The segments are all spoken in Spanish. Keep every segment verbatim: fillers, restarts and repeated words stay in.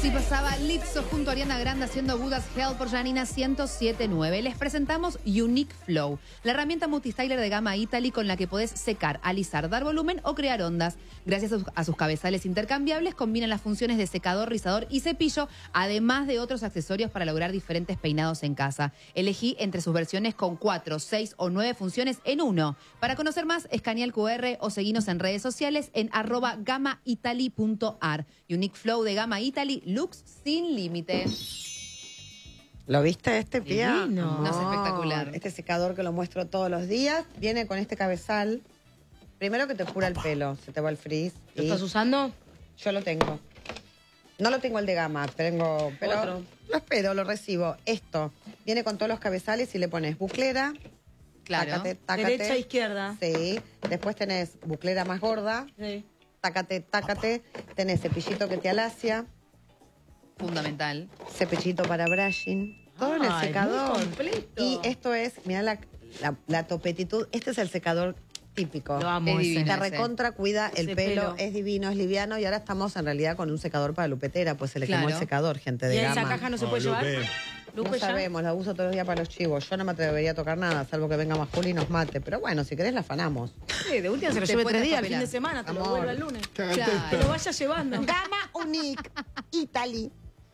Así pasaba Lizzo junto a Ariana Grande haciendo Good as Hell por Janina ciento siete punto nueve. Les presentamos Unique Flow, la herramienta multistyler de gama Italy con la que podés secar, alisar, dar volumen o crear ondas. Gracias a sus, a sus cabezales intercambiables, combinan las funciones de secador, rizador y cepillo, además de otros accesorios para lograr diferentes peinados en casa. Elegí entre sus versiones con cuatro, seis o nueve funciones en uno. Para conocer más, escanea el cu erre o seguinos en redes sociales en arroba gamaitaly punto ar. Unique Flow de Gama Italy, looks sin límite. ¿Lo viste este, Pía? No, es espectacular. Este secador que lo muestro todos los días. Viene con este cabezal. Primero que te cura el pelo, se te va el frizz. ¿Lo estás usando? Yo lo tengo. No lo tengo el de Gama, tengo... Pero Otro. lo espero, lo recibo. Esto. Viene con todos los cabezales y le pones buclera. Claro. Tácate, tácate. Derecha, izquierda. Sí. Después tenés buclera más gorda. Sí. Tácate, tácate. Tenés cepillito que te alacia. Fundamental. Cepillito para brushing. Todo en el Ay, secador. muy completo. Y esto es, mira la, la, la topetitud. Este es el secador típico. Lo amo Es ese. divino. Te ese. recontra cuida el Ese pelo, pelo. es divino, es liviano y ahora estamos en realidad con un secador para lupetera, pues se le quemó Claro. el secador, gente ¿Y de esa Gama. caja no se No, puede llevar? Lupe. Lupe No ya. sabemos, la uso todos los días para los chivos. Yo no me atrevería a tocar nada, salvo que venga más Juli y nos mate. Pero bueno, si querés la afanamos. Sí, de última se lo Te lleve puedes tres días, el despapelar. fin de semana, te lo Amor. devuelve el lunes. Cagate Claro. el Te lo perro. vayas llevando. Gama Unique Italy.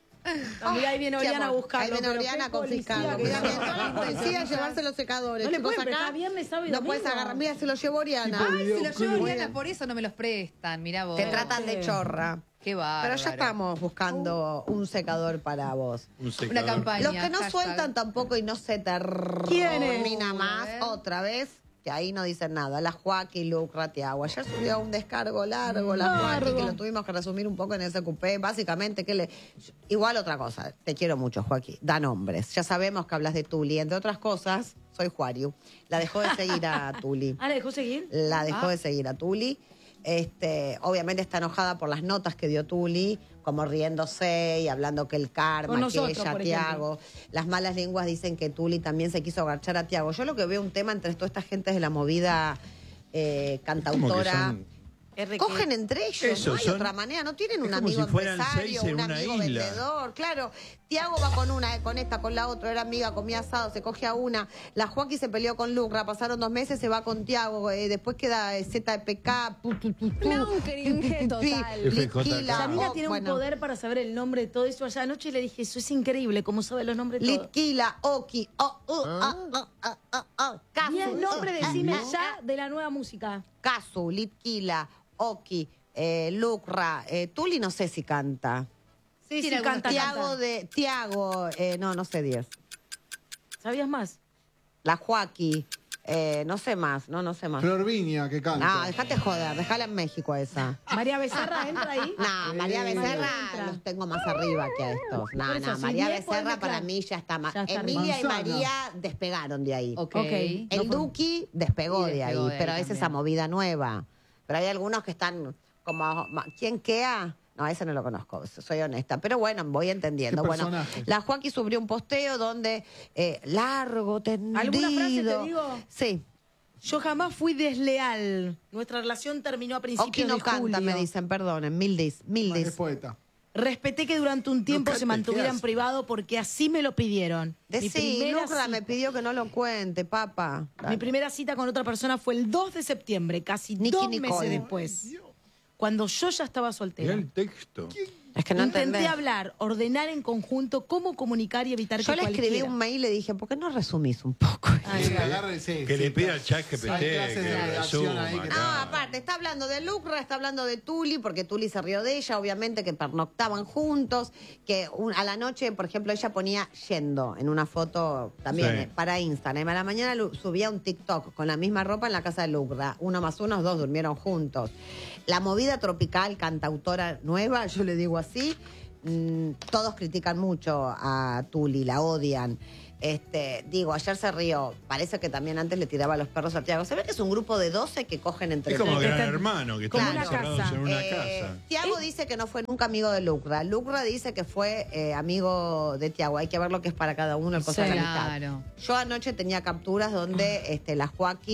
Ah, mirá, ahí viene Qué Oriana a amor. buscarlo. Ahí viene pero Oriana qué a confiscarlo. policía que Mira, sos. viene la policía a llevarse los secadores. No le chicos, pueden prestar acá viernes, sábado y no puedes domingo. agarrar. Mira, se lo llevó Oriana. Tipo Ay, video se lo clip. llevo Oriana, por eso no me los prestan. Mirá vos. Te tratan de chorra. Qué bárbaro. Pero ya estamos buscando un secador para vos. Un secador. Una campaña. Los que no hashtag. sueltan tampoco y no se ¿Quiénes? termina más A ver. otra vez, que ahí no dicen nada. La Joaquín Lucra Tiago. Ayer subió un descargo largo, la Largo. Joaquín, que lo tuvimos que resumir un poco en ese cupé. Básicamente, que le. Igual otra cosa. Te quiero mucho, Joaquín. Da nombres. Ya sabemos que hablas de Tuli. Entre otras cosas, soy Juariu. La dejó de seguir a Tuli. Ah, ¿la dejó seguir? La dejó Ah. de seguir a Tuli. Este, obviamente está enojada por las notas que dio Tuli, como riéndose y hablando que el karma, Con nosotros, que ella, por Tiago. Las malas lenguas dicen que Tuli también se quiso agachar a Tiago. Yo lo que veo un tema entre todas estas gentes de la movida eh, Como que cantautora. son- R que- Cogen entre ellos, Eso, no hay son- otra manera, no tienen es un como amigo si fueran empresario, seis en un una amigo isla. vendedor, claro. Tiago va con una, con esta, con la otra, era amiga, comía asado, se coge a una. La Joaquín se peleó con Lucra, pasaron dos meses, se va con Tiago, eh, después queda eh, Z P K, pu, tu, tu, tu, No, un cringe total. Litquila, F J K. Yamila oh, tiene bueno, un poder para saber el nombre de todo eso. Allá anoche le dije, eso es increíble, cómo sabe los nombres de todo. Litquila, Oki, oh, uh, ah, ah, ah, ah, ah, Casu, Y el nombre, uh, decime ah, ya, de la nueva música. Casu, Litquila, Oki, eh, Lucra, eh, Tuli no sé si canta. Sí, sí, Tiene algunos canta, Tiago canta. de, Tiago, eh, no, no sé diez. ¿Sabías más? La Joaquí, eh, no sé más, no, no sé más. Flor Viña, que canta. No, déjate joder, déjala en México a esa. María Becerra entra ahí. No, María María Becerra entra. los tengo más arriba que a estos. No, Por eso, no, si María bien pueden Becerra para mezclar. mí ya está más. Ya está Emilia y Manzana. María despegaron de ahí. Ok. Ok. El Duki despegó, Y de ahí, despegó de ahí pero es también. esa movida nueva. Pero hay algunos que están como, ¿quién queda? No, ese no lo conozco, soy honesta. Pero bueno, voy entendiendo. ¿Qué Bueno, personajes? la Joaquín subió un posteo donde eh, largo, tendido. ¿Alguna frase te digo? Sí. Yo jamás fui desleal. Nuestra relación terminó a principios Oki no de canta, julio. me dicen, perdonen, Mildis, Es Mildis. poeta. Respeté que durante un tiempo cante, se mantuviera ¿qué en hace? privado porque así me lo pidieron. Mi Decí, primera Lucra cita- me pidió que no lo cuente, papá. Mi primera cita con otra persona fue el dos de septiembre, casi Nicky dos Nicole. meses después. Cuando yo ya estaba Mirá soltera. el texto. Es que no Intenté entendés. hablar, ordenar en conjunto cómo comunicar y evitar Yo que le escribí cualquiera... un mail y le dije, ¿por qué no resumís un poco? Ay, Que agarre, sí, Que sí, le pida claro. al chat G P T Hay clases de que redacción ahí resuma. que- No, claro. aparte, está hablando de Lucra, está hablando de Tuli, porque Tuli se rió de ella, obviamente que pernoctaban juntos, que un- a la noche, por ejemplo, ella ponía yendo en una foto también Sí. eh, para Instagram. A la mañana lu- subía un TikTok con la misma ropa en la casa de Lucra. Uno más uno, dos durmieron juntos. La movida tropical, cantautora nueva, yo le digo así, mm, todos critican mucho a Tuli, la odian. Este, digo, ayer se rió. Parece que también antes le tiraba los perros a Tiago. Se ve que es un grupo de doce que cogen entre Es como todos. Gran Hermano, que Como están una encerrados casa. en una Eh, casa. Tiago dice que no fue nunca amigo de Lucra. Lucra dice que fue eh, amigo de Tiago. Hay que ver lo que es para cada uno el cosa Sí, de la amistad. claro. Yo anoche tenía capturas donde este, la Joaquí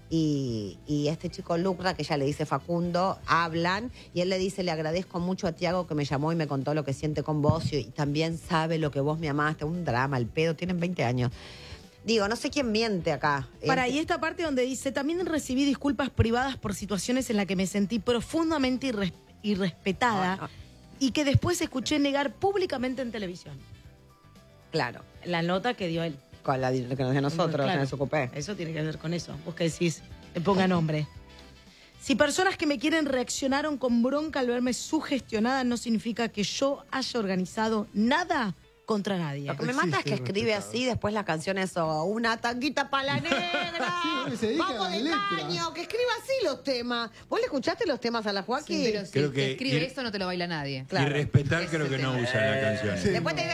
Y, y este chico Lucra, que ella le dice Facundo, hablan y él le dice, le agradezco mucho a Tiago que me llamó y me contó lo que siente con vos y, y también sabe lo que vos me amaste. Un drama, el pedo, tienen veinte años. Digo, no sé quién miente acá. Para, Este- y esta parte donde dice, también recibí disculpas privadas por situaciones en las que me sentí profundamente irres- irrespetada No, no. y que después escuché negar públicamente en televisión. Claro, La nota que dio él. con la que nos dio nosotros, Claro. en el Sucupé. Eso tiene que ver con eso. Vos que decís, le ponga nombre. Si personas que me quieren reaccionaron con bronca al verme sugestionada, no significa que yo haya organizado nada contra nadie. Lo que me mata es que Existe escribe respetado. así, después la canción es oh, una tanguita para la negra. Sí, se dedica Vamos a la del letra. baño, que escriba así los temas. ¿Vos le escuchaste los temas a la Joaquín? Pero si Creo te que escribe ir- eso, no te lo baila nadie. Claro. Y respetar Ese creo que no tema. usa la canción. Sí. Después te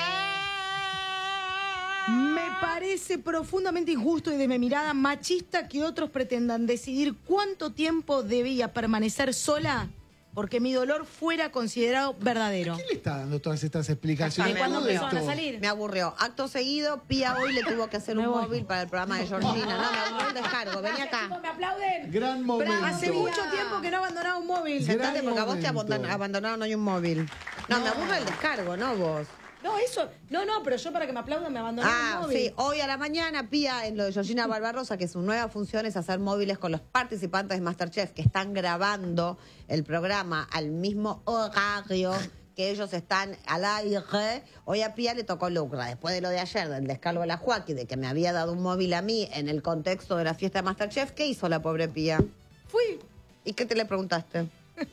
Me parece profundamente injusto y de mi mirada machista que otros pretendan decidir cuánto tiempo debía permanecer sola porque mi dolor fuera considerado verdadero. ¿Quién le está dando todas estas explicaciones? ¿De cuándo Todo empezaron a esto. salir? Me aburrió. Acto seguido, Pía hoy le tuvo que hacer un Me voy. móvil para el programa de Georgina. No, me aburrió el descargo. Vení acá. ¿Me aplauden? Gran momento. Hace mucho tiempo que no abandonaba un móvil. Gran Sentate porque a vos te momento. abandon- abandonaron hoy un móvil. No, me aburre el descargo, no vos. No, eso. No, no, pero yo para que me aplaudan me abandonaron Ah, un móvil. sí. Hoy a la mañana, Pía, en lo de Georgina Barbarosa, que su nueva función es hacer móviles con los participantes de MasterChef que están grabando el programa al mismo horario que ellos están al aire. Hoy a Pía le tocó Lucra. Después de lo de ayer, del descargo de la Joaquín, de que me había dado un móvil a mí en el contexto de la fiesta de MasterChef, ¿qué hizo la pobre Pía? Fui. ¿Y qué te le preguntaste?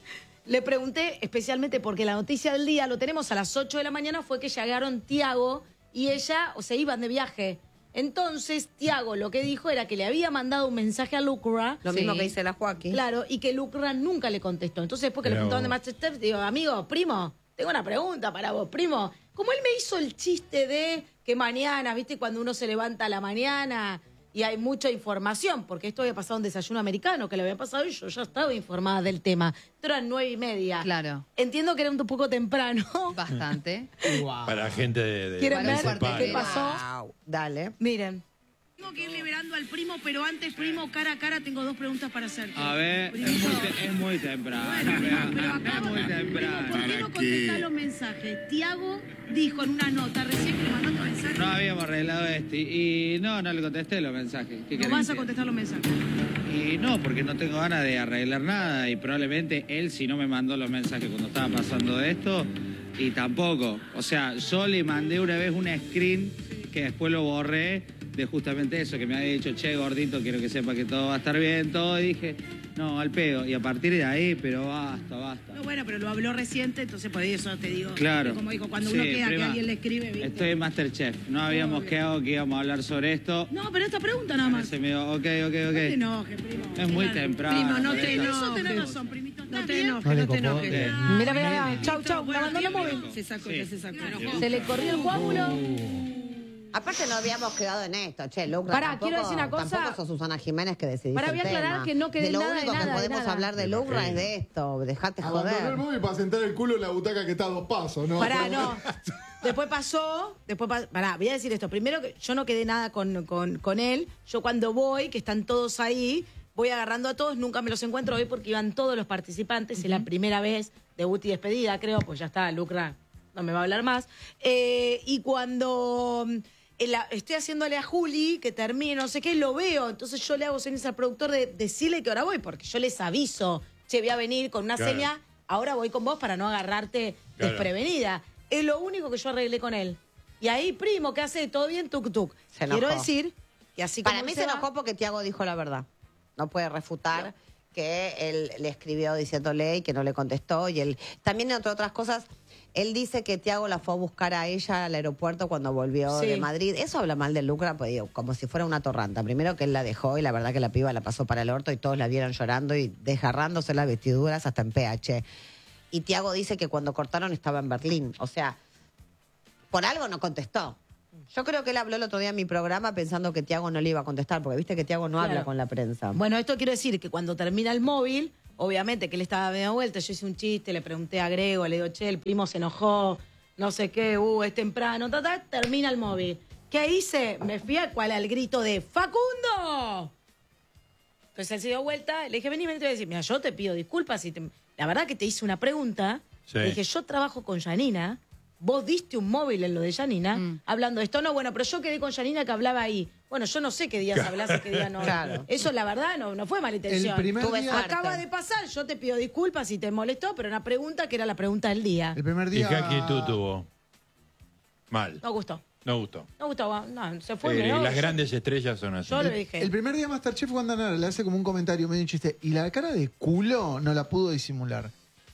Le pregunté especialmente porque la noticia del día, lo tenemos a las ocho de la mañana, fue que llegaron Tiago y ella, o se iban de viaje. Entonces, Tiago lo que dijo era que le había mandado un mensaje a Lucra. Lo Sí. mismo que dice la Joaquín. Claro, y que Lucra nunca le contestó. Entonces, después que le Pero- preguntaron de Masterchef, digo, amigo, primo, tengo una pregunta para vos, primo. Como él me hizo el chiste de que mañana, viste, cuando uno se levanta a la mañana y hay mucha información, porque esto había pasado en Desayuno Americano, que le había pasado y yo ya estaba informada del tema. Esto era nueve y media. Claro. Entiendo que era un poco temprano. Bastante. Para gente de, de ¿Quieren Para ver un cuarto qué de pasó? Wow. Dale. Miren. Tengo que ir liberando al primo, pero antes, primo, cara a cara, tengo dos preguntas para hacerte. A ver, es Primito, muy, te- es muy temprano. Bueno, pero es acá, muy primo, temprano. ¿por qué no contestás los mensajes? Tiago dijo en una nota recién que le mandaste un mensaje. No habíamos arreglado este. Y no, no le contesté los mensajes. ¿Qué No querés vas a que- contestar los mensajes. Y no, porque no tengo ganas de arreglar nada. Y probablemente él, si no me mandó los mensajes cuando estaba pasando esto, y tampoco. O sea, yo le mandé una vez un screen que después lo borré de justamente eso, que me había dicho, che, gordito, quiero que sepa que todo va a estar bien, todo. Y dije, no, al pedo. Y a partir de ahí, pero basta, basta. No, bueno, pero lo habló reciente, entonces por eso te digo. Claro. Como dijo, cuando Sí, uno queda que prima, alguien le escribe, ¿viste? Estoy en Masterchef. No habíamos Obvio. quedado que íbamos a hablar sobre esto. No, pero esta pregunta nada más. Se me dijo, ok, ok, No te ok. enojes, primo. Es muy Claro. temprano. Primo, no por te esto. enojes. Eso tenés razón, primito. No ¿Estás te bien? enojes, No le no te copó. enojes. Ok. Mira, mira, mira. Chau, chau. Bueno, Abandonó el tiempo. móvil. Se sacó, Sí. ya se sacó. Se le corrió el coágulo. Aparte no habíamos quedado en esto, che, Lucra. Pará, tampoco, quiero decir una cosa. Tampoco sos Susana Jiménez que decidiste Pará, el voy a aclarar tema. que no quedé de lo nada de único nada, que de podemos nada. hablar de Lucra es de esto, dejate Abandonó el joder. móvil para sentar el culo en la butaca que está a dos pasos, ¿no? Pará, no. Después pasó, después pa- pará, voy a decir esto. Primero que yo no quedé nada con, con, con él. Yo cuando voy, que están todos ahí, voy agarrando a todos, nunca me los encuentro hoy porque iban todos los participantes. Es la primera vez, debut y despedida, creo, pues ya está, Lucra no me va a hablar más. Eh, y cuando mm, en la- estoy haciéndole a Juli, que termine, no sé qué, lo veo. Entonces yo le hago señas al productor de decirle que ahora voy, porque yo les aviso, che, voy a venir con una Claro. seña, ahora voy con vos para no agarrarte Claro. desprevenida. Es lo único que yo arreglé con él. Y ahí, primo, ¿qué hace? ¿Todo bien? Tuk tuk. Se enojó. Quiero decir que así Para como mí él se va- enojó porque Tiago dijo la verdad. No puede refutar que él le escribió diciéndole y que no le contestó. Y él también, entre otras cosas, él dice que Tiago la fue a buscar a ella al aeropuerto cuando volvió Sí. de Madrid. Eso habla mal de Lucra, pues digo, como si fuera una torranta. Primero que él la dejó y la verdad que la piba la pasó para el orto y todos la vieron llorando y desgarrándose las vestiduras hasta en P H. Y Tiago dice que cuando cortaron estaba en Berlín. O sea, por algo no contestó. Yo creo que él habló el otro día en mi programa pensando que Tiago no le iba a contestar, porque viste que Tiago no Claro. habla con la prensa. Bueno, esto quiero decir que cuando termina el móvil, obviamente que él estaba medio vuelta, yo hice un chiste, le pregunté a Grego, le digo, che, el primo se enojó, no sé qué, uh, es temprano, ta, ta, termina el móvil. ¿Qué hice? Me fui a cual al grito de ¡Facundo! Entonces él se dio vuelta, le dije, vení, vení, te voy a decir, mira, yo te pido disculpas. Si te... La verdad que te hice una pregunta. Sí. Le dije, yo trabajo con Janina. Vos diste un móvil en lo de Janina, mm. hablando de esto. No, bueno, pero yo quedé con Janina que hablaba ahí. Bueno, yo no sé qué días hablas y qué días no. Claro. Eso, la verdad, no, no fue mala intención. El primer día... Acaba de pasar, yo te pido disculpas si te molestó, pero una pregunta que era la pregunta del día. El primer día... ¿Y qué actitud tuvo? Mal. No gustó. No gustó. No gustó, no, se fue. Eh, no, las yo, grandes estrellas son así. Yo el, le dije. El primer día Masterchef cuando Nara le hace como un comentario medio un chiste y la cara de culo no la pudo disimular.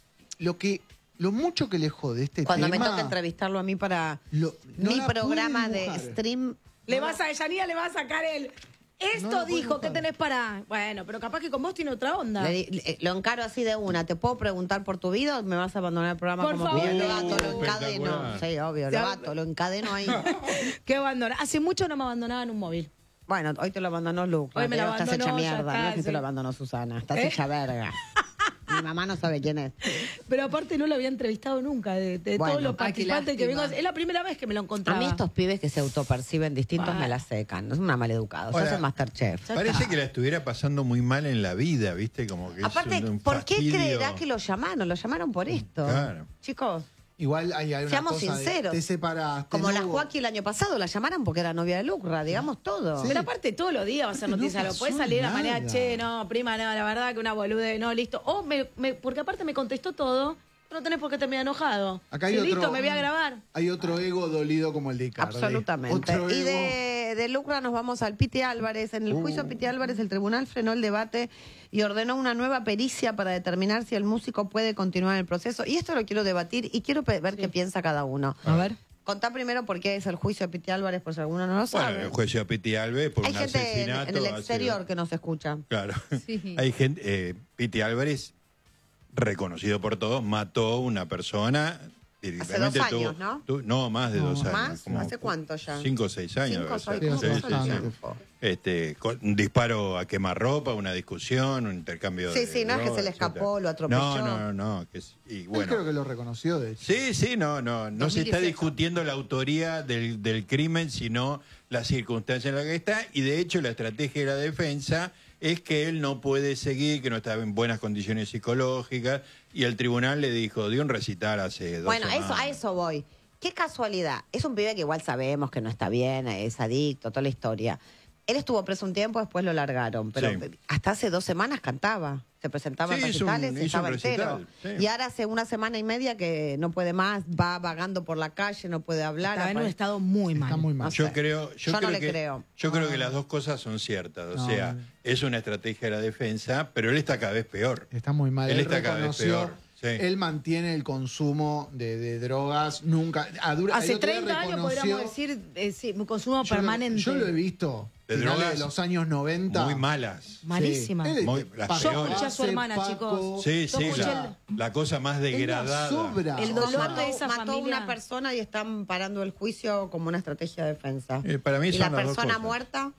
Lo que... Lo mucho que le jode este Cuando tema... me toca entrevistarlo a mí para lo, no mi la programa pude de dibujar. stream... Le vas a Janina, le va a sacar el... Esto No lo puedo dijo, dibujar. ¿qué tenés para...? Bueno, pero capaz que con vos tiene otra onda. Le di- le- lo encaro así de una. ¿Te puedo preguntar por tu vida o me vas a abandonar el programa Por como favor. que lo gato, lo Uh, encadeno? espectacular. Sí, obvio, lo Ya- gato, lo encadeno ahí. ¿Qué abandona? Hace mucho no me abandonaban un móvil. Bueno, hoy te lo abandonó Luke. Hoy me lo Estás abandonó, hecha ya mierda, está, no es que sí. te lo abandonó Susana. Estás ¿Eh? hecha verga. Mi mamá no sabe quién es. Pero aparte no lo había entrevistado nunca, de, de Bueno. todos los Ay, qué participantes que vengo. lástima. Es la primera vez que me lo A encontraba. mí estos pibes que se autoperciben distintos Bah. me la secan. Es una maleducada. Sos Ahora, el Masterchef. Ya Parece está. que la estuviera pasando muy mal en la vida, ¿viste? Como que Aparte, es un, un ¿por qué fastidio. creerá que lo llamaron? Lo llamaron por esto. Claro. Chicos, Igual hay, hay una Seamos cosa sinceros. de te separaste. como no la hubo- Joaquín el año pasado, la llamaron porque era novia de Lucra, digamos todo. Sí. Pero aparte todos los días va a ser Aparte, no noticia. Lo pasó puedes salir de la manera, nada. che, no, prima, no, la verdad que una bolude, no, listo. O me, me- porque aparte me contestó todo, no tenés por qué terminar enojado. Acá hay Sí, otro, listo, me voy a grabar. Hay otro ego dolido como el de Icardi. Absolutamente. Otro Y ego. de, de Lucra nos vamos al Piti Álvarez. En el Uh. juicio a Piti Álvarez, el tribunal frenó el debate y ordenó una nueva pericia para determinar si el músico puede continuar el proceso. Y esto lo quiero debatir y quiero pe- ver qué piensa cada uno. A ver. Contá primero por qué es el juicio de Piti Álvarez, por si alguno no lo sabe. Bueno, el juicio a Piti Alves por Hay un gente en, asesinato. en el hace- exterior que nos escucha. Claro. Sí. Hay gente. Eh, Piti Álvarez, reconocido por todos, mató a una persona. directamente dos tuvo- años, ¿no? tu- no, más de No. dos años. ¿Más? como ¿Hace cuánto ya? Cinco o seis años. Cinco, debe ser. seis, ¿cómo Sí, fue sí, tanto sí. tiempo? Este, con un disparo a quemarropa, una discusión, un intercambio Sí, de sí, no es que se le drogas, escapó, etcétera. lo atropelló. No, no, no. Que es- y Él bueno, creo que lo reconoció, de hecho. sí, sí, no, no. No se está dos mil dieciocho. discutiendo la autoría del, del crimen, sino las circunstancias en las que está. Y de hecho, la estrategia de la defensa es que él no puede seguir, que no está en buenas condiciones psicológicas. Y el tribunal le dijo, dio un recital hace dos Bueno, eso, semanas. a eso voy. Qué casualidad. Es un pibe que igual sabemos que no está bien, es adicto, toda la historia. Él estuvo preso un tiempo, después lo largaron, pero Sí. hasta hace dos semanas cantaba. Se presentaba Sí, en hizo un- recitales y hizo un estaba recital, entero. sí. Y ahora hace una semana y media que no puede más, va vagando por la calle, no puede hablar. Estaba en un apare- estado muy mal. Está muy mal. No Yo sé. creo, yo, Yo no creo le que, creo. Yo creo que las dos cosas son ciertas. O No. sea, es una estrategia de la defensa, pero él está cada vez peor. Está muy mal. Él Él, está cada vez reconoció, peor, sí. Él mantiene el consumo de, de drogas, nunca... a dura- Hace el otro día treinta años reconoció- podríamos decir, eh, sí, un consumo Yo lo- permanente. Yo lo he visto. De finales drogas de los años noventa. Muy malas. Malísima. Sí. Él- Muy- las Paco peores. Yo escuché a su Base, hermana, Paco, chicos. Sí, Yo sí, escuché la, la cosa más Es la degradada. sobra. El O dolor sea, de esa mató a familia. una persona y están parando el juicio como una estrategia de defensa. Eh, para mí y son la las dos persona cosas. muerta,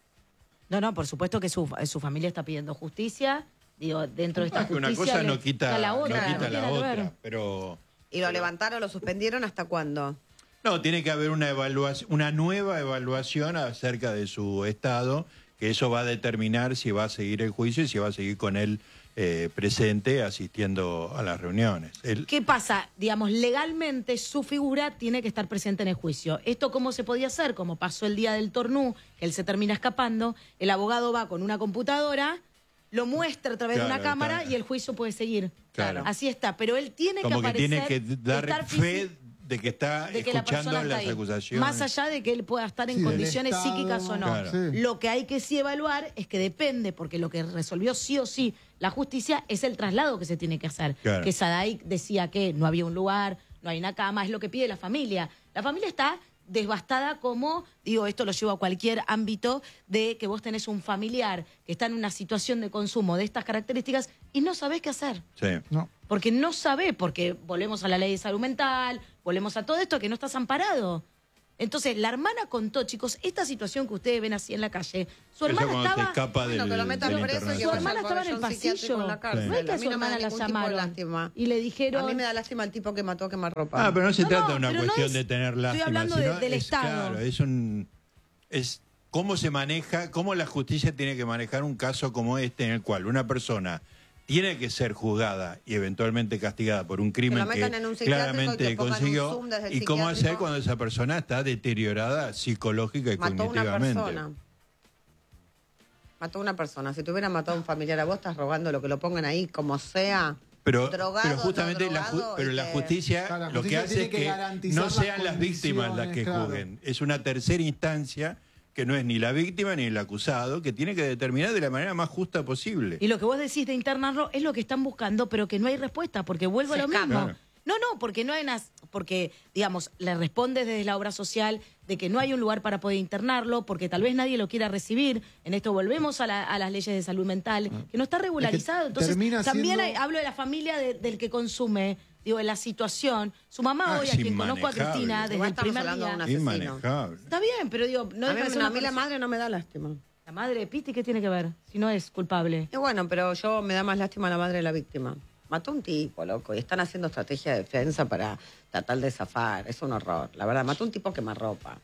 No, no, por supuesto que su, su familia está pidiendo justicia. Digo, dentro de esta Ah, que una justicia cosa le- no quita, está la no otra, quita no la tiene que ver. otra, pero y lo levantaron, lo suspendieron, ¿hasta cuándo? no, tiene que haber una evaluación, una nueva evaluación acerca de su estado, que eso va a determinar si va a seguir el juicio y si va a seguir con él eh, presente asistiendo a las reuniones. Él- ¿Qué pasa? Digamos, legalmente su figura tiene que estar presente en el juicio. ¿Esto cómo se podía hacer? Como pasó el día del tornú, que él se termina escapando, el abogado va con una computadora, lo muestra a través Claro, de una cámara está. y el juicio puede seguir. Claro. Así está, pero él tiene como que que aparecer, tiene que dar estar fe físi- de que está de que la escuchando persona está las ahí. acusaciones. Más allá de que él pueda estar en Sí, del condiciones estado, psíquicas o no. Claro. Sí. Lo que hay que sí evaluar es que depende, porque lo que resolvió sí o sí la justicia es el traslado que se tiene que hacer. Claro. Que Sadaic decía que no había un lugar, no hay una cama, es lo que pide la familia. La familia está devastada como, digo, esto lo llevo a cualquier ámbito, de que vos tenés un familiar que está en una situación de consumo de estas características y no sabés qué hacer. Sí. No. Porque no sabés, porque volvemos a la ley de salud mental, volvemos a todo esto, que no estás amparado. Entonces, la hermana contó, chicos, esta situación que ustedes ven así en la calle, su Eso hermana cuando te estaba... escapa Bueno, del, que lo metan del preso y internet. que Su vaya hermana al estaba en el pabellón psiquiátrico pasillo. en la cárcel. No es que A a mí su no me da hermana la ningún tipo de llamaron lástima. y le dijeron... A mí me da lástima el tipo que mató a quemarropa. Ah, pero no se No, trata no, de una pero no cuestión es- de tener estoy lástima. hablando sino de- del es, Estado. Claro, es un... Es, cómo se maneja, cómo la justicia tiene que manejar un caso como este en el cual una persona tiene que ser juzgada y eventualmente castigada por un crimen que, metan en un psiquiátrico y claramente que pongan un consiguió, Zoom desde el y cómo hacer psiquiátrico. cuando esa persona está deteriorada psicológica y Mató a una cognitivamente. persona. Mató a una persona. Si te hubiera matado a un familiar a vos, estás rogando lo que lo pongan ahí, como sea. Pero, drogado, pero justamente no la, ju- drogado, pero y la que- justicia Claro, la lo que justicia hace tiene es que que garantizar no las sean las víctimas las que condiciones, claro. juzguen. Es una tercera instancia que no es ni la víctima ni el acusado, que tiene que determinar de la manera más justa posible. Y lo que vos decís de internarlo es lo que están buscando, pero que no hay respuesta, porque vuelvo Se a lo escapa. mismo. Claro. No, no, porque no hay una, porque, digamos, le respondes desde la obra social de que no hay un lugar para poder internarlo, porque tal vez nadie lo quiera recibir. En esto volvemos a, la- a las leyes de salud mental, que no está regularizado. Entonces, termina también siendo- hay- hablo de la familia de- del que consume, digo, de la situación. Su mamá Ah, hoy, a es quien conozco a inmanejable. Cristina desde Igual el estamos primer hablando de día. una- asesino. Inmanejable. Está bien, pero digo, no a deja mí, de ser no, a una mí la persona- madre no me da lástima. La madre de Piti, ¿qué tiene que ver? Si no es culpable. Y bueno, pero yo me da más lástima a la madre de la víctima. Mató a un tipo, loco, y están haciendo estrategia de defensa para tratar de zafar. Es un horror. La verdad, mató a un tipo que me ropa.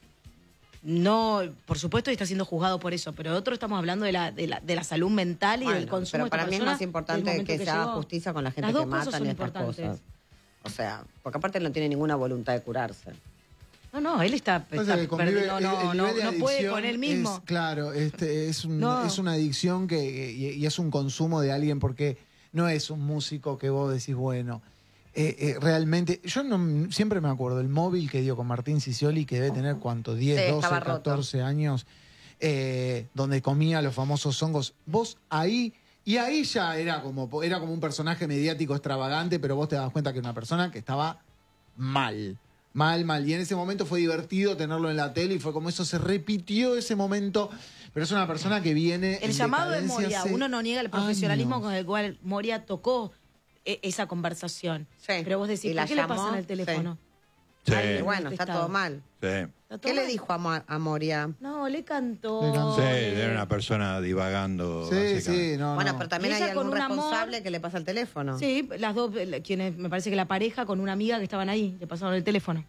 No, por supuesto, y está siendo juzgado por eso, pero otro estamos hablando de la, de la, de la salud mental y Bueno, del consumo pero de esta para mí es persona más del importante momento que, se haga llegó. justicia con la gente Las dos que cosas matan son y estas importantes. cosas. O sea, porque aparte no tiene ninguna voluntad de curarse. No, no, él está, Pasa está que convive- perdido, el- no, el no, nivel de no puede adicción con él mismo. es- claro, este, es, un- No. es una adicción que, y, y es un consumo de alguien porque no es un músico que vos decís, bueno, eh, eh, realmente, yo no siempre me acuerdo el móvil que dio con Martín Sicioli, que debe tener cuánto, diez, Sí, doce, estaba roto. catorce años, eh, donde comía los famosos hongos. Vos ahí, y ahí ya era como, era como un personaje mediático extravagante, pero vos te das cuenta que era una persona que estaba mal. Mal, mal. Y en ese momento fue divertido tenerlo en la tele y fue como eso se repitió ese momento. Pero es una persona que viene. El en llamado de decadencia Moria, hace uno no niega el profesionalismo años. con el cual Moria tocó e- esa conversación. Sí. Pero vos Y decís, la ¿por qué le llamó, pasa en el teléfono? Sí. Ay, Y bueno, en este está estado. todo mal. Sí. Está todo ¿Qué le mal. dijo a, Mo- a Moria? No, le cantó. Le cantó. Sí, le- era una persona divagando. Sí, básicamente. sí, no, bueno, no. pero también Y hay ella con algún un amor- responsable que le pasa el teléfono. Sí, las dos, eh, quienes, me parece que la pareja con una amiga que estaban ahí, le pasaron el teléfono.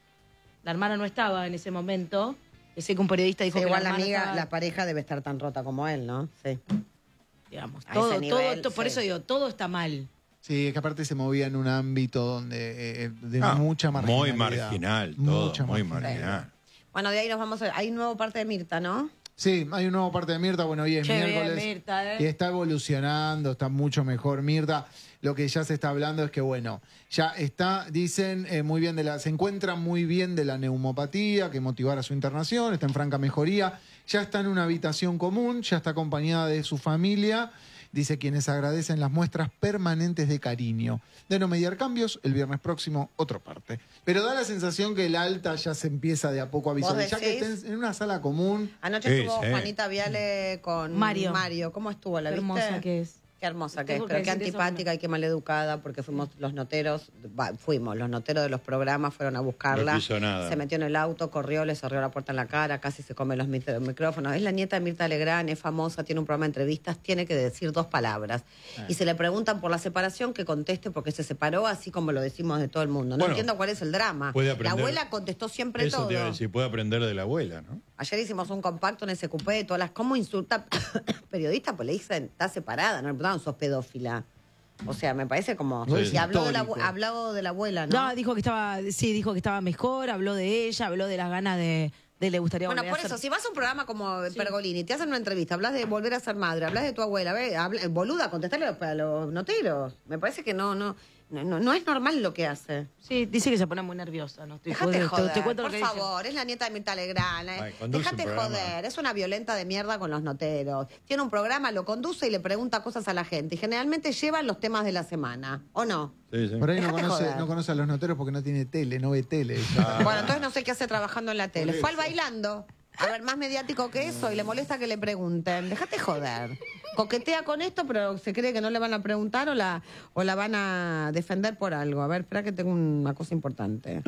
La hermana no estaba en ese momento. Yo sé que un periodista dijo Sí, que igual la hermana amiga, estaba- la pareja debe estar tan rota como él, ¿no? Sí. digamos, a todo, ese todo, nivel, to- por sí. eso digo, todo está mal. Sí, es que aparte se movía en un ámbito donde eh, de Ah, mucha muy marginalidad. marginal, todo, Mucha muy marginalidad. marginal. Bueno, de ahí nos vamos a... Hay un nuevo parte de Mirta, ¿no? Sí, hay un nuevo parte de Mirta, bueno, hoy es Che, bien, miércoles. Mirta, ¿eh? Y está evolucionando, está mucho mejor Mirta. Lo que ya se está hablando es que, bueno, ya está, dicen, eh, muy bien de la, se encuentra muy bien de la neumopatía, que motivara su internación, está en franca mejoría, ya está en una habitación común, ya está acompañada de su familia. Dice quienes agradecen las muestras permanentes de cariño. De no mediar cambios, el viernes próximo, otra parte. Pero da la sensación que el alta ya se empieza de a poco a visualizar. Ya que decís? estén en una sala común. Anoche Sí, estuvo sí. Juanita Viale con Mario. Mario. ¿Cómo estuvo? ¿La Qué viste? hermosa que es. Qué hermosa que es, Tengo pero que qué decir eso, antipática y qué maleducada, porque fuimos los noteros, va, fuimos, los noteros de los programas fueron a buscarla. No quiso nada. Se metió en el auto, corrió, le cerró la puerta en la cara, casi se come los mit- micrófonos. Es la nieta de Mirta Legrand, es famosa, tiene un programa de entrevistas, tiene que decir dos palabras. Y se le preguntan por la separación, que conteste porque se separó, así como lo decimos de todo el mundo. No Bueno, entiendo cuál es el drama. puede La aprender- abuela contestó siempre Eso todo. te iba a decir, puede aprender de la abuela, ¿no? Ayer hicimos un compacto en ese cupé de todas las... ¿Cómo insulta periodista? Pues le dicen, está separada, no le preguntaron, sos pedófila. O sea, me parece como... No, y es habló de, la, histórico. habló de la abuela, ¿no? No, dijo que estaba, sí, dijo que estaba mejor, habló de ella, habló de las ganas de, de le gustaría Bueno, volver por a eso, ser- si vas a un programa como Pergolini, te hacen una entrevista, hablas de volver a ser madre, hablas de tu abuela, ve, habla- boluda, contestarle a los, a los noteros. Me parece que no, no, no, no es normal lo que hace. Sí, dice que se pone muy nerviosa, ¿no? Estoy Déjate jodiendo, te- joder, te cuento lo por que dice. favor, es la nieta de Mirta Legrand. eh. Ay, conduce Déjate un programa. joder, es una violenta de mierda con los noteros. Tiene un programa, lo conduce y le pregunta cosas a la gente. Y generalmente llevan los temas de la semana, ¿o no? Sí, sí. Por ahí no Déjate conoce, joder. no conoce a los noteros porque no tiene tele, no ve tele. Bueno, entonces no sé qué hace trabajando en la tele. Por Fue al eso. bailando. A ver, más mediático que eso y le molesta que le pregunten. Déjate joder. Coquetea con esto, pero se cree que no le van a preguntar o la, o la van a defender por algo. A ver, espera que tengo una cosa importante.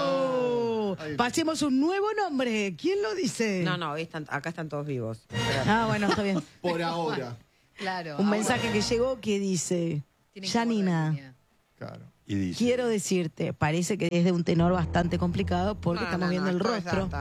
¡Oh! Pasemos un nuevo nombre. ¿Quién lo dice? No, no, hoy están- acá están todos vivos. Ah, bueno, está bien. Por ahora. Claro. Un ahora mensaje que llegó que dice: tienen que Janina, guardar línea. Claro. Y dice, quiero decirte, parece que es de un tenor bastante complicado porque No, estamos no, viendo no, el esto es rostro hasta-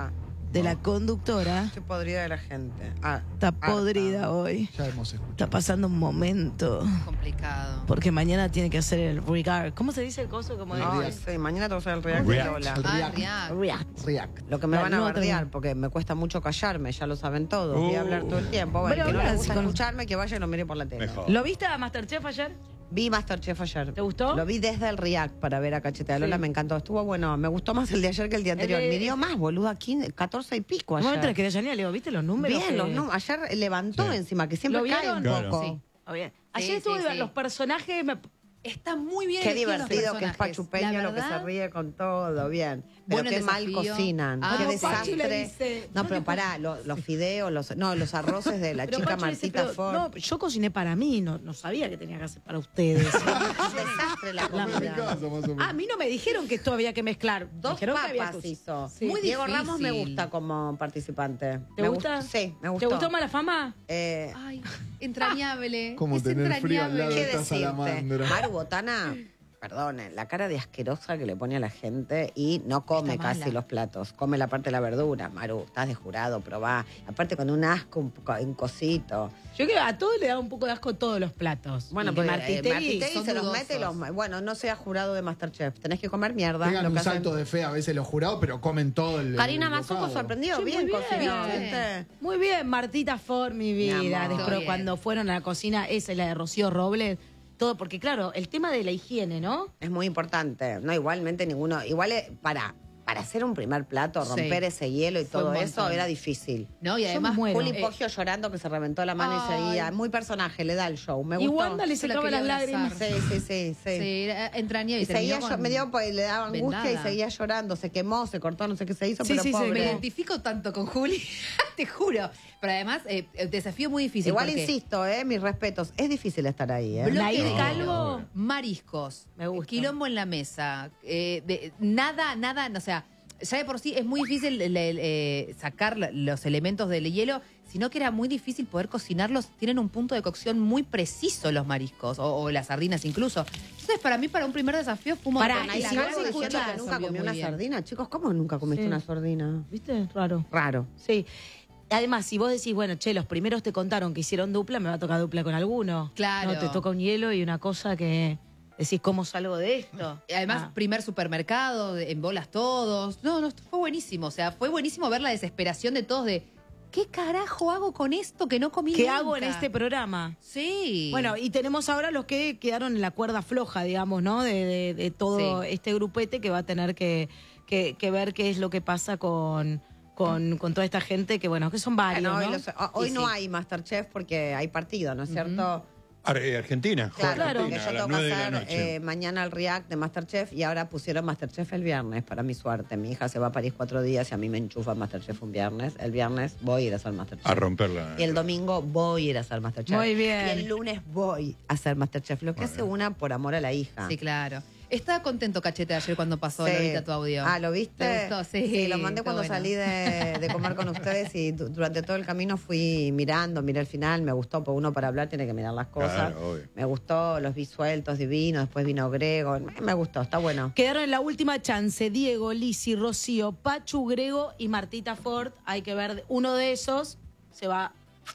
de la conductora Estoy podrida de la gente. Ah, está harta. podrida hoy. Ya hemos escuchado. Está pasando un momento. Complicado. Porque mañana tiene que hacer el regard. ¿Cómo se dice el coso? Como Ay, sí, mañana te voy a hacer el react de React. Lola. El Ah, React. React. React. React. Lo que me La van a nueva bardear, termina. porque me cuesta mucho callarme, ya lo saben todos. Voy a hablar todo el tiempo. Bueno, Bueno, que no habla le gusta con- escucharme, que vaya y lo mire por la tele. Mejor. ¿Lo viste a Masterchef ayer? Vi Masterchef ayer. ¿Te gustó? Lo vi desde el React para ver a Cachete de Lola, Sí. me encantó. Estuvo bueno, me gustó más el de ayer que el día anterior. de- Me dio más, boluda, quince, catorce y pico Un ayer. momento que de Yanira le digo, ¿viste los números? Bien, que- los números. Ayer levantó Sí. encima, que siempre ¿Lo cae vieron? un Claro. poco. Sí. Oh, bien. Sí, Ayer sí, estuvo sí. los personajes me- Está muy bien Qué elegidos los divertido que es personajes. Pachupeño, La lo que se verdad, ríe con todo, bien. Pero Bueno, qué el mal desafío. cocinan, Ah, qué no, Pachu le desastre. dice, no, no pero te pará, lo- los fideos, los, no, los arroces de la Pero chica Pachu le dice, Martita pero, Ford. no, yo cociné para mí, no, no sabía que tenía que hacer para ustedes. Un desastre la En mi comida. casa, más o menos. Ah, a mí no me dijeron que esto había que mezclar. Dos Dijeron que había papas que- hizo. Sí. Muy Diego difícil. Ramos me gusta como participante. ¿Te Me gusta? gust- Sí, me ¿Te gustó. gustó Mala Fama? Eh, Ay, entrañable. Como Es tener frío al lado entrañable. de ¿Qué esta decirte? salamandra. Maru Botana, perdone, la cara de asquerosa que le pone a la gente y no come Está casi mala. los platos. Come la parte de la verdura. Maru, estás de jurado, probá. Aparte con un asco, un, poco- un cosito. Yo creo que a todos le da un poco de asco todos los platos. Bueno, Y porque Martitegui, eh, Martitegui son se los dudosos. mete y los... Bueno, no sea jurado de Masterchef. Tenés que comer mierda. Pegan lo un que hacen- salto de fe a veces los jurados, pero comen todo el. Karina el Mazuco bocado. sorprendió. Sí, bien, muy bien. cocinó, Bien. ¿viste? Muy bien, Martita Ford, mi vida. Mi amor. Después, Bien. cuando fueron a la cocina, esa es la de Rocío Robles. Todo, porque claro, el tema de la higiene, ¿no? Es muy importante. No, igualmente ninguno. Igual eh, para, para hacer un primer plato, Sí. romper ese hielo y Fue todo un eso montón. era difícil. No, y Yo además, me muero. Juli eh, Poggio llorando que se reventó la mano y Ay. seguía. Muy personaje, le da el show. Me Y gustó. Wanda le Yo la secaba las quería lágrimas. abrazar. Sí, sí, sí, sí. sí, era entrañable. Y seguía, terminó yo- con- me dio, pues, le daba angustia vendada. y seguía llorando. Se quemó, se cortó, no sé qué se hizo, Sí, pero sí, sí, Me pobre. identifico tanto con Juli, te juro. Pero además, eh, el desafío muy difícil. Igual porque insisto, eh, mis respetos. Es difícil estar ahí, ¿eh? bloque Nair de Calvo. mariscos, Me gusta. quilombo en la mesa, eh, de- nada, nada, o sea, ya de por sí es muy difícil le- le- eh, sacar la- los elementos del hielo, sino que era muy difícil poder cocinarlos. Tienen un punto de cocción muy preciso los mariscos, o, o las sardinas incluso. Entonces, para mí, para un primer desafío fue un Pará, montón. y Nair si Calvo vos diciendo escuchás, que nunca resolvió comió muy una bien. sardina. Chicos, ¿cómo nunca comiste Sí. una sardina? ¿Viste? Raro. Raro. Sí. Además, si vos decís, bueno, che, los primeros te contaron que hicieron dupla, me va a tocar dupla con alguno. Claro. No, te toca un hielo y una cosa que decís, ¿cómo salgo de esto? Y además, Ah. primer supermercado, de- en bolas todos. No, no, fue buenísimo. O sea, fue buenísimo ver la desesperación de todos de, ¿qué carajo hago con esto que no comí ¿Qué nunca? hago en este programa? Sí. Bueno, y tenemos ahora los que quedaron en la cuerda floja, digamos, ¿no? De, de- de todo Sí. este grupete que va a tener que, que- que ver qué es lo que pasa con, con, con toda esta gente que, bueno, que son varios, Bueno, hoy ¿no? los- ho- hoy Y no sí. hay Masterchef porque hay partido, ¿no es cierto? Ar- eh, Argentina, juega Claro, Argentina, porque a yo las tengo que nueve de la hacer noche. eh, mañana el React de Masterchef y ahora pusieron Masterchef el viernes, para mi suerte. Mi hija se va a París cuatro días y a mí me enchufa Masterchef un viernes. El viernes voy a ir a hacer Masterchef. A romperla. Y el domingo voy a ir a hacer Masterchef. Muy bien. Y el lunes voy a hacer Masterchef. Lo que Muy hace bien. una por amor a la hija. Sí, claro. Estaba contento Cachete ayer cuando pasó Sí. Lolita tu audio. Ah, ¿lo viste? ¿Te gustó? Sí. lo mandé está cuando bueno. salí de, de comer con ustedes y du- durante todo el camino fui mirando, miré el final, me gustó, porque uno para hablar tiene que mirar las cosas. Claro, obvio. Me gustó, los vi sueltos, divinos, después vino Grego, me, me gustó, está bueno. Quedaron en la última chance Diego, Lizzy, Rocío, Pachu, Grego y Martita Ford. Hay que ver, uno de esos se va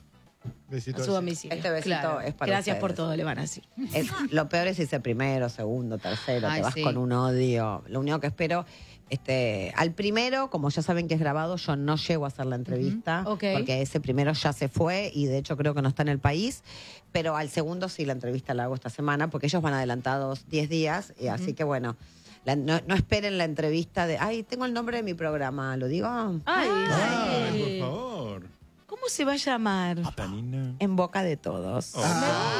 Besito a su así. domicilio. Este besito Claro. es para Gracias por ustedes. todo, le van a decir. Es- lo peor es irse primero, segundo, tercero, Ay, te vas sí. con un odio. Lo único que espero, este, al primero, como ya saben que es grabado, yo no llego a hacer la entrevista, Ujú, ok. porque ese primero ya se fue y de hecho creo que no está en el país, pero al segundo sí la entrevista la hago esta semana, porque ellos van adelantados diez días, y así que bueno, la- no, no esperen la entrevista de, ay, tengo el nombre de mi programa, ¿lo digo? Ay, Ay, sí. por favor. ¿Cómo se va a llamar? Panina. En boca de todos. Oh.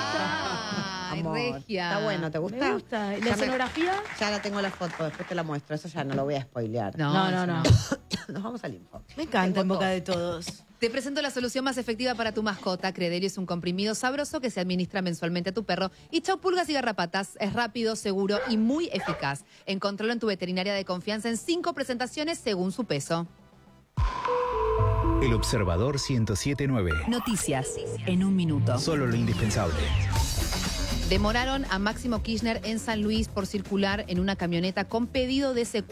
Ay, Amor, regia. Está bueno, ¿te gusta? Me gusta. ¿Y la Ya me- escenografía? Ya la tengo la foto, después te la muestro, eso ya no lo voy a spoilear. No, No, no, eso no. Nos vamos al info. Me encanta en Tengo boca todo. de todos. Te presento la solución más efectiva para tu mascota. Credelio es un comprimido sabroso que se administra mensualmente a tu perro. Y chau pulgas y garrapatas. Es rápido, seguro y muy eficaz. Encontralo en tu veterinaria de confianza en cinco presentaciones según su peso. El Observador ciento siete punto nueve. Noticias en un minuto. Solo lo indispensable. Demoraron a Máximo Kirchner en San Luis por circular en una camioneta con pedido de secuestro.